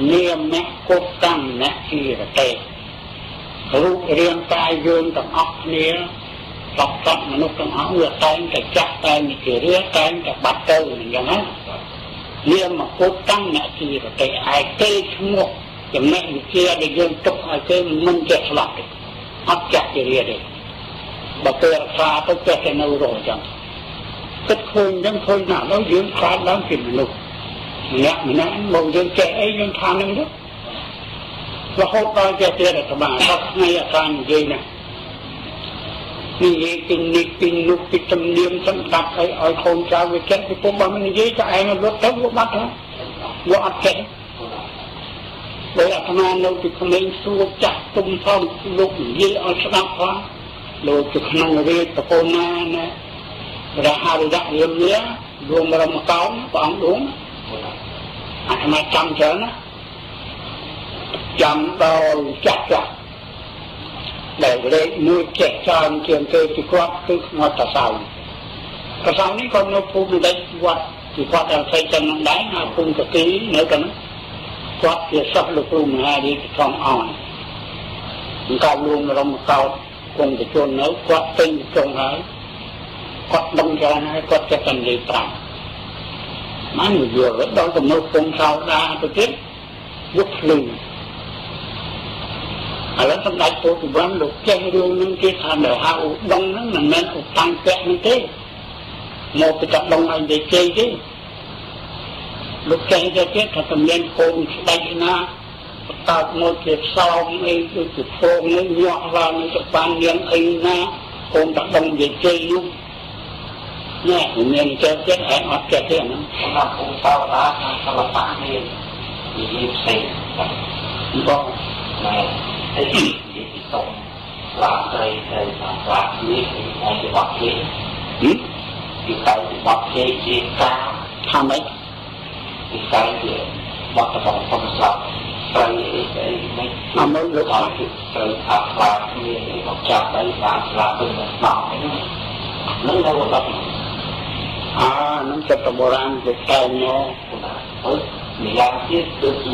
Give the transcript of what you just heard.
នាមៈគុតកម្មនៈជីរតេរូបរាងកាយយើងទាំងអស់គ្នាសពមនុស្សទាំងអស់វាតែងតែចាស់តែងជារឿតែងតែបាត់ទៅអញ្ចឹងណានាមៈគុតកម្មនៈជីរតេឯគេឈ្មោះចំណេះវិជ្ជាដែលយើងទុកឲ្យគេមិនចេះស្លាប់ទេអត់ចាស់ជារឿទេបើគេរក្សាទៅចេះតែនៅរស់អញ្ចឹងគិតឃើញអញ្ចឹងឃើញណាស់ដល់យើងខ្លាចឡើងជាមនុស្សម្នាក់មកយើងចេះអីយើងថានឹងទៅរហូតដល់ចេះទៀតអាត្មាដល់ថ្ងៃអាការនិយាយណានិយាយពីនេះពីនោះពីទំនៀមសម្ដាប់ឲ្យកូនចៅវាចេះពីពុំបើមិននិយាយទៅឯងរត់ទៅវាបាត់ហើយវាអត់ចេះបើអាត្មានៅពីក្មេងសួរចាស់ទុំផងលោកនិយាយឲ្យស្ដាប់ផងលោកទៅក្នុងរាជតកូនណាណាព្រះហរិយៈរៀមលារួមរំកោនព្រះអង្គឌួងអាត្មាចាំច្រើនណាចាំដល់ចាស់ចាស់ដែលលេខមួយចេះច្រើនជាងគេពីគាត់គឺខ្មត់តសៅនេះក៏នៅភូមិដីវត្តពីគាត់ដល់ផ្សេងចឹងនឹងដែរណាភូមិកគីនៅកណ្ដាលគាត់ជាសិស្សលោកគ្រូមហារាជធម្មអនកាលរួមរំកោតគង់ទៅជន់នៅគាត់ពេញចុងហើយគាត់ដឹងច្រើនហើយគាត់ចេះតែនិយាយប្រាំបានយល់ដល់ទៅនៅពងសោដាទៅទៀតយុគភ្លឺឥឡូវសម្ដេចពោធិវត្តលោកចេះរឿងនឹងគេថាដល់ហៅដងហ្នឹងមិនមែនឧតាំងពាក់នោះទេមកទៅដងឲ្យនិយាយទេលោកចេះទៅទៀតថាតំមានកូនស្ដេចណាតើមកជាផ្សោមអីដូចជាពងនេះញាក់ឡើងនឹងទៅបាននាងអីណាកូនតដងនិយាយទេនោះណែមានចេះទៀតឯងអត់ចេះទេហ្នឹងសម្រាប់ពងសោដាខាងសិល្បៈនេះនិយាយផ្សេងបងណែតែនិយាយពីតងស្លាបត្រីហើយស្លាបនេះហើយជាបត់គេពីកៅបត់គេជាការថាម៉េចពីកៅជាបត់តងផងស្លាបត្រីអីមិនអមលោកអត់ត្រូវថាស្លាបគ្នាមកចាប់ដៃបានស្លាបទៅស្នប់ហ្នឹងនៅវត្តនឹងចិត្តបុរាណទៅតែមកម្យ៉ាងទៀតគឺ